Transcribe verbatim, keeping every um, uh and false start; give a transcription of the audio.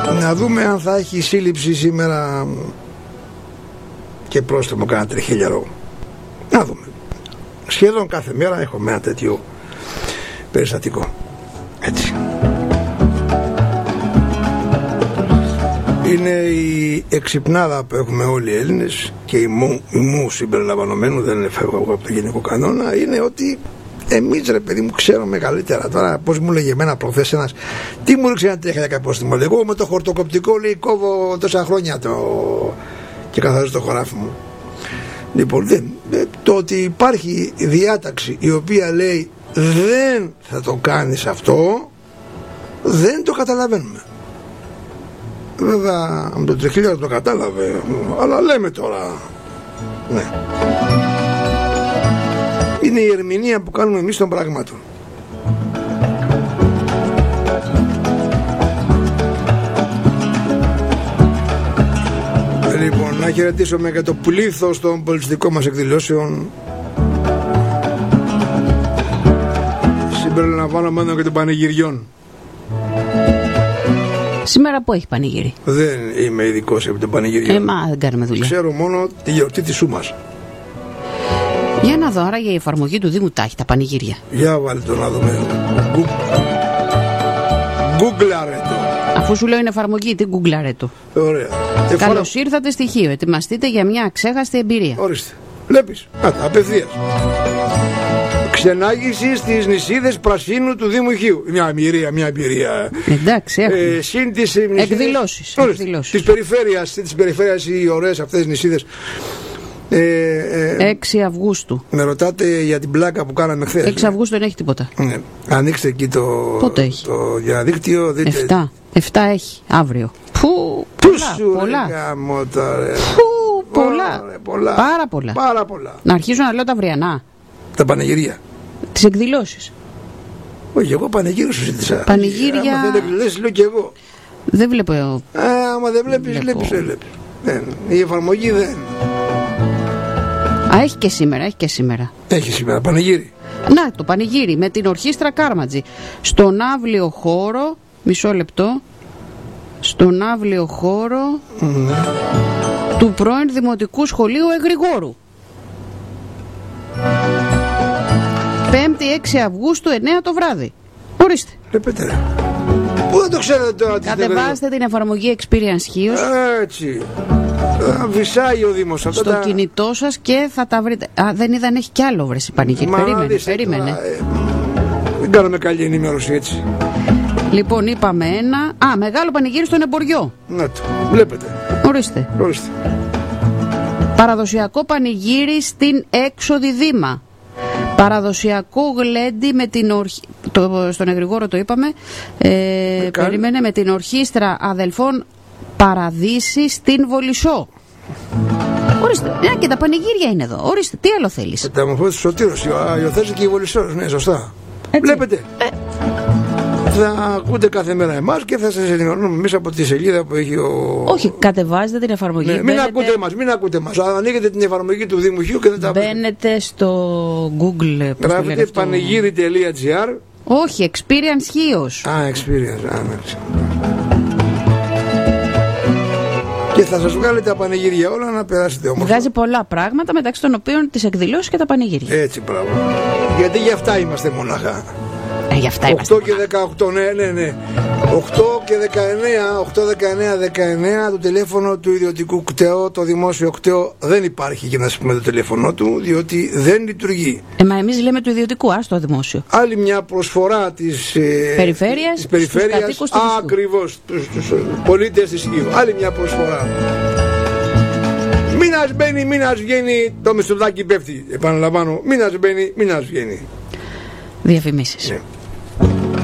Να δούμε αν θα έχει σύλληψη σήμερα και πρόστιμο κάνα τριχίλιαρο. Να δούμε. Σχεδόν κάθε μέρα έχουμε ένα τέτοιο περιστατικό. Έτσι. Είναι η εξυπνάδα που έχουμε όλοι οι Έλληνες και η μου, η μου συμπεριλαμβανομένου, δεν είναι φεύγω από το γενικό κανόνα, είναι ότι εμείς ρε παιδί μου ξέρουμε καλύτερα. Τώρα πώς μου λέγε εμένα προχθές ένας, τι μου ρίξε ένα τριχίλιαρο απόστιμο. Εγώ με το χορτοκοπτικό λέει κόβω τόσα χρόνια το... και καθαρίζω το χωράφι μου. Λοιπόν, δεν, το ότι υπάρχει διάταξη η οποία λέει δεν θα το κάνεις αυτό, δεν το καταλαβαίνουμε. Βέβαια με το τριχίλιαρο το κατάλαβε, αλλά λέμε τώρα. Ναι. Είναι η ερμηνεία που κάνουμε εμείς των πραγμάτων. Λοιπόν, να χαιρετήσουμε και το πλήθος των πολιτιστικών μας εκδηλώσεων. Συμπεριλαμβανομένων και των πανηγυριών. Σήμερα που έχει πανηγύρι? Δεν είμαι ειδικός επί των πανηγυριών. Ε, μα δεν κάνουμε δουλειά. Ξέρω μόνο τη γιορτή της Σούμας. Για να δω, άρα για η εφαρμογή του Δήμου τα έχει τα πανηγύρια. Για βάλε το να δούμε. Γκούγκλαρε το. Αφού σου λέω είναι εφαρμογή, τι γκούγκλαρε το. Ωραία. Καλώς ήρθατε στοιχείο. Ετοιμαστείτε για μια αξέχαστη εμπειρία. Ορίστε. Βλέπεις. Άτα, απευθείας. Ξενάγηση στις νησίδες Πρασίνου του Δήμου Χίου. Μια εμπειρία, μια εμπειρία. Εντάξει, έχουμε. Ε, συν τις εκδηλώσεις. εκδηλώσεις. Της περιφέρειας, της περιφέρειας οι ωραίες αυτές τις νησίδες. Ε, ε, έξι Αυγούστου. Με ρωτάτε για την πλάκα που κάναμε χθες. έξι Αυγούστου δεν έχει τίποτα. Ναι. Ανοίξτε εκεί το, Πότε έχει? το διαδίκτυο. Δείτε. εφτά. εφτά έχει αύριο. Πού, πολλά, πολλά. Γαμώτα, ρε. Πού, πολλά. Ωραία, πολλά. Πάρα πολλά. Πάρα πολλά. Να αρχίσω να λέω τα αυριανά. Τα πανηγυρία. Τις εκδηλώσεις. Όχι, εγώ πανηγύρι σου ζήτησα. Πανηγύρια. Άμα δεν εκδηλώσεις, λέω και εγώ. Δεν βλέπω εγώ. Ε, άμα δεν βλέπεις, βλέπεις, δεν βλέπεις. Δεν. Η εφαρμογή δεν. Α, έχει και σήμερα, έχει και σήμερα. Έχει σήμερα πανηγύρι. Να, το πανηγύρι με την ορχήστρα Κάρματζη. Στον αύλιο χώρο, μισό λεπτό, στον αύλιο χώρο mm. του πρώην Δημοτικού Σχολείου Εγρηγόρου. Πέμπτη έξι Αυγούστου, εννιά το βράδυ. Ορίστε. Βλέπετε ρε. Πού δεν το ξέρετε τώρα? Κατεβάστε την εφαρμογή Experience Χίος. Έτσι. Βυσάει ο Δήμος. Στο τα... κινητό σας και θα τα βρείτε. Α, δεν είδα αν έχει κι άλλο βρεση πανηγύρι. Περίμενε, δεις, περίμενε. Ε, δεν κάνουμε καλή ενημέρωση έτσι. Λοιπόν, είπαμε ένα. Α, μεγάλο πανηγύρι στον Εμποριό. Να το. Βλέπετε. Ορίστε. Ορίστε. Παραδοσιακό πανηγύρι στην έξοδη Δήμα. Παραδοσιακό γλέντι με την ορχ... το, στον Εγρηγόρο το είπαμε. Ε, περίμενε, με την ορχήστρα αδελφών Παραδείσι στην Βολισσό. Ορίστε, ναι, και τα πανηγύρια είναι εδώ. Ορίστε, τι άλλο θέλεις? Τα μορφώσεις του Σωτήρος, υιοθέτησε και η Βολισσός, ναι, σωστά. Έτσι. Βλέπετε. Ε. Θα ακούτε κάθε μέρα εμάς και θα σας ενημερώνουμε εμείς από τη σελίδα που έχει ο... Όχι, κατεβάζετε την εφαρμογή. Ναι, μην μπαίνετε... ακούτε εμάς, μην ακούτε εμάς. Ανοίγετε την εφαρμογή του Δήμου Χίου και δεν τα βρείτε. Μπαίνετε στο Google. Γράφετε πανηγύρι τελεία τζι άρ. Όχι, Experience Χίος. Α, Experience, α, ναι. Και θα σας βγάλει τα πανηγύρια όλα να περάσετε όμως. Βγάζει πολλά πράγματα, μεταξύ των οποίων τις εκδηλώσεις και τα πανηγύρια. Έτσι, μπράβο. Γιατί γι' αυτά είμαστε μονάχα. Ε, γι' αυτά είμαστε. οκτώ και δεκαοκτώ, ναι, ναι, ναι. οκτώ και δεκαεννέα, οκτώ, δεκαεννέα, δεκαεννέα, το τηλέφωνο του ιδιωτικού κτέο, το δημόσιο κτέο δεν υπάρχει για να σας πούμε το τηλέφωνο του, διότι δεν λειτουργεί. Ε, μα εμείς λέμε του ιδιωτικού, ας το δημόσιο. Άλλη μια προσφορά της ε, περιφέρειας, της περιφέρειας ακριβώς, στους, στους πολίτες της Χίου. Άλλη μια προσφορά. Μήνας μπαίνει, μήνας βγαίνει, το Μητσοτάκη πέφτει. Επαναλαμβάνω, μήνας μπαίνει, μήνας βγαίνει. Διαφημίσεις. Ναι.